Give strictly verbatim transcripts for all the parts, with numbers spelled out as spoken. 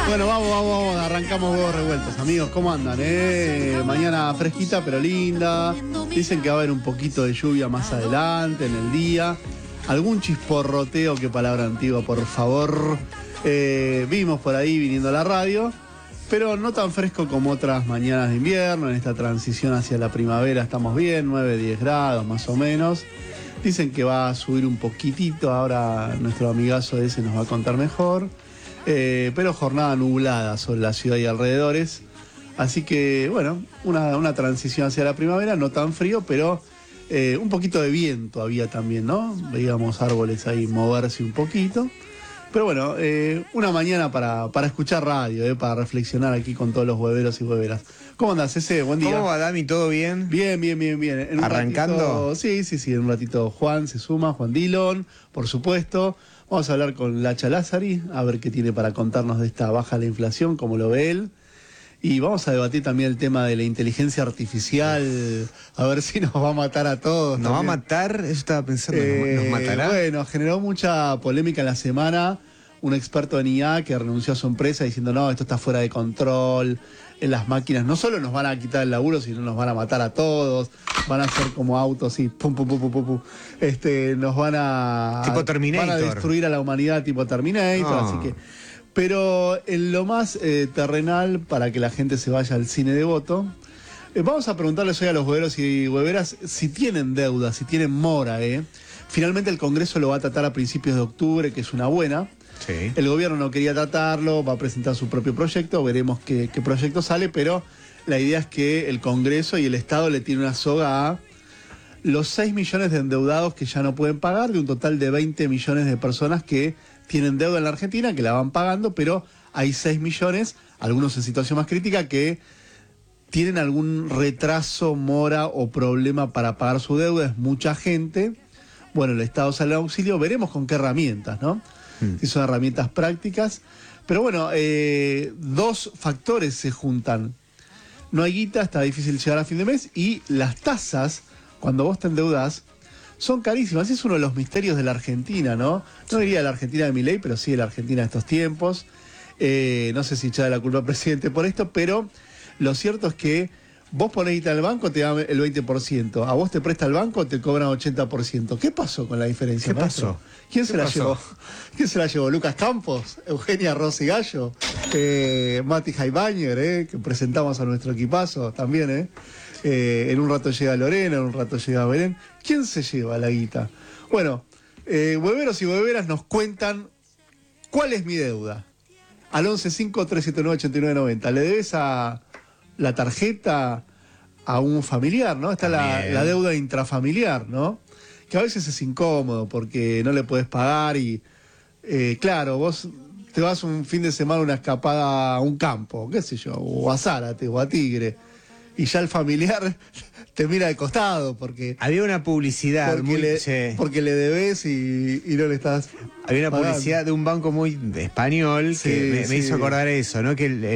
Bueno, vamos, vamos, vamos, arrancamos huevos revueltos. Amigos, ¿cómo andan? Eh? Mañana fresquita pero linda. Dicen que va a haber un poquito de lluvia más adelante en el día. Algún chisporroteo, qué palabra antigua, por favor. Eh, vimos por ahí viniendo a la radio, pero no tan fresco como otras mañanas de invierno. En esta transición hacia la primavera estamos bien, nueve, diez grados más o menos. Dicen que va a subir un poquitito, ahora nuestro amigazo ese nos va a contar mejor. Eh, pero jornada nublada sobre la ciudad y alrededores. Así que, bueno, una, una transición hacia la primavera, no tan frío, pero eh, un poquito de viento había también, ¿no? Veíamos árboles ahí moverse un poquito. Pero bueno, eh, una mañana para, para escuchar radio, eh, para reflexionar aquí con todos los hueveros y hueveras. ¿Cómo andás, ese? Buen día. ¿Cómo va, Dami? ¿Todo bien? Bien, bien, bien, bien. En un ¿Arrancando? Ratito, sí, sí, sí. En un ratito Juan se suma, Juan Dillon, por supuesto. Vamos a hablar con Lacha Lázari, a ver qué tiene para contarnos de esta baja de la inflación, cómo lo ve él. Y vamos a debatir también el tema de la inteligencia artificial, a ver si nos va a matar a todos. ¿Nos también. va a matar? Yo estaba pensando, Eh, ¿nos matará? Bueno, generó mucha polémica en la semana. Un experto en I A que renunció a su empresa diciendo, no, esto está fuera de control. En las máquinas no solo nos van a quitar el laburo, sino nos van a matar a todos. Van a ser como autos y pum, pum, pum, pum, pum, pum. Este, nos van a... Tipo Terminator. Van a destruir a la humanidad tipo Terminator, No. así que... Pero en lo más eh, terrenal, para que la gente se vaya al cine de voto, eh, vamos a preguntarles hoy a los hueveros y hueveras si tienen deuda, si tienen mora, ¿eh? Finalmente el Congreso lo va a tratar a principios de octubre, que es una buena. Sí. El gobierno no quería tratarlo, va a presentar su propio proyecto, veremos qué, qué proyecto sale, pero la idea es que el Congreso y el Estado le tienen una soga a los seis millones de endeudados que ya no pueden pagar, de un total de veinte millones de personas que tienen deuda en la Argentina, que la van pagando, pero hay seis millones, algunos en situación más crítica, que tienen algún retraso, mora o problema para pagar su deuda. Es mucha gente. Bueno, el Estado sale a auxilio, veremos con qué herramientas, ¿no? Mm. Si son herramientas prácticas. Pero bueno, eh, dos factores se juntan. No hay guita, está difícil llegar a fin de mes, y las tasas, cuando vos te endeudás, son carísimas. Es uno de los misterios de la Argentina, ¿no? No diría de la Argentina de Milei, pero sí de la Argentina de estos tiempos. Eh, no sé si echarle la culpa al presidente por esto, pero lo cierto es que vos ponés guita al banco, te dan el veinte por ciento. A vos te presta el banco, te cobran ochenta por ciento. ¿Qué pasó con la diferencia, ¿Qué maestro? pasó? ¿Quién se ¿Qué la pasó? llevó? ¿Quién se la llevó? ¿Lucas Campos? ¿Eugenia Rossi Gallo? Eh, Mati Jaibañer, eh, que presentamos a nuestro equipazo también, ¿eh? Eh, en un rato llega Lorena, en un rato llega Belén. ¿Quién se lleva la guita? Bueno, eh, hueveros y hueveras nos cuentan cuál es mi deuda. Al once cinco, tres siete nueve, ocho nueve nueve cero. ¿Le debes a la tarjeta a un familiar, no? Está la, la deuda intrafamiliar, ¿no? Que a veces es incómodo porque no le podés pagar y, eh, claro, vos te vas un fin de semana a una escapada a un campo, qué sé yo, o a Zárate o a Tigre, y ya el familiar te mira de costado porque... Había una publicidad porque, muy... le, sí. porque le debes y, y no le estás Había una pagando. publicidad de un banco muy español Sí, que me, me sí. hizo acordar eso, ¿no? Que el,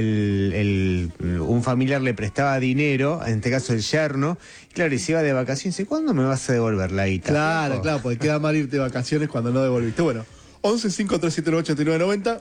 el, el, un familiar le prestaba dinero, en este caso el yerno, y claro, y se iba de vacaciones. ¿Y cuándo me vas a devolver la guita? Claro, Flaco? claro, porque queda mal irte de vacaciones cuando no devolviste. Bueno, once cinco, tres siete nueve, ocho nueve nueve cero.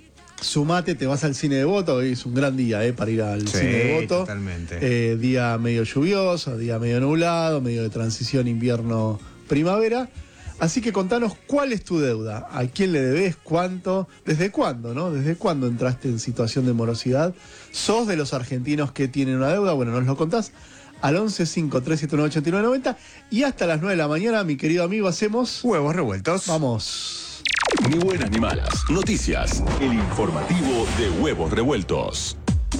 Sumate, te vas al cine de voto. Hoy es un gran día, ¿eh? Para ir al Sí, cine de voto. totalmente. Eh, día medio lluvioso, día medio nublado, medio de transición invierno-primavera. Así que contanos cuál es tu deuda, a quién le debes, cuánto, desde cuándo, ¿no? ¿Desde cuándo entraste en situación de morosidad? ¿Sos de los argentinos que tienen una deuda? Bueno, nos lo contás al once cinco, tres siete nueve, ocho nueve nueve cero. Y hasta las nueve de la mañana, mi querido amigo, hacemos... Huevos revueltos. Vamos. Ni buenas ni malas. Noticias. El informativo de Huevos Revueltos.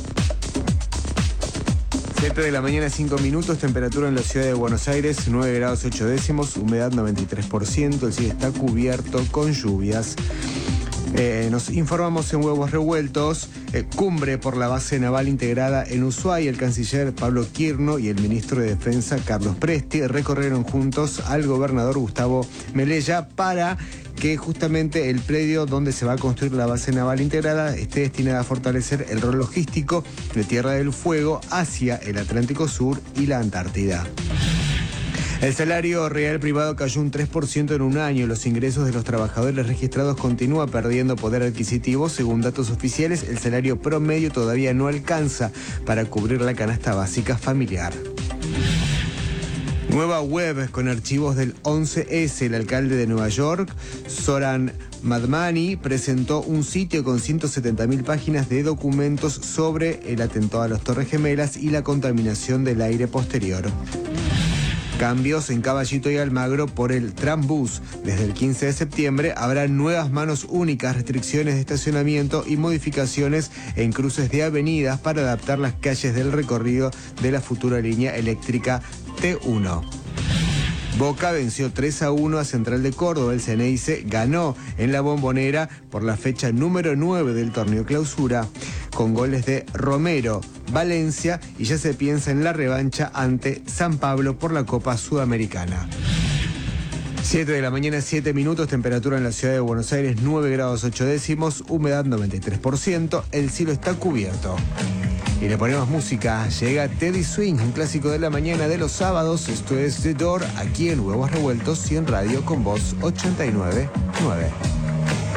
siete de la mañana, cinco minutos, temperatura en la ciudad de Buenos Aires, nueve grados ocho décimos, humedad noventa y tres por ciento, el cielo está cubierto con lluvias. Eh, nos informamos en Huevos Revueltos, eh, cumbre por la base naval integrada en Ushuaia. El canciller Pablo Quirno y el ministro de Defensa Carlos Presti recorrieron juntos al gobernador Gustavo Melella para que justamente el predio donde se va a construir la base naval integrada esté destinada a fortalecer el rol logístico de Tierra del Fuego hacia el Atlántico Sur y la Antártida. El salario real privado cayó un tres por ciento en un año. Los ingresos de los trabajadores registrados continúan perdiendo poder adquisitivo. Según datos oficiales, el salario promedio todavía no alcanza para cubrir la canasta básica familiar. Nueva web con archivos del once ese. El alcalde de Nueva York, Zoran Madmani, presentó un sitio con ciento setenta mil páginas de documentos sobre el atentado a las Torres Gemelas y la contaminación del aire posterior. Cambios en Caballito y Almagro por el Trambús. Desde el quince de septiembre habrá nuevas manos únicas, restricciones de estacionamiento y modificaciones en cruces de avenidas para adaptar las calles del recorrido de la futura línea eléctrica T uno. Boca venció tres a uno a Central de Córdoba. El Ceneice ganó en la Bombonera por la fecha número nueve del torneo Clausura, con goles de Romero, Valencia, y ya se piensa en la revancha ante San Pablo por la Copa Sudamericana. siete de la mañana, siete minutos, temperatura en la ciudad de Buenos Aires, nueve grados ocho décimos, humedad noventa y tres por ciento, el cielo está cubierto. Y le ponemos música, llega Teddy Swing, un clásico de la mañana de los sábados. Esto es The Door, aquí en Huevos Revueltos y en Radio con Voz ochenta y nueve punto nueve.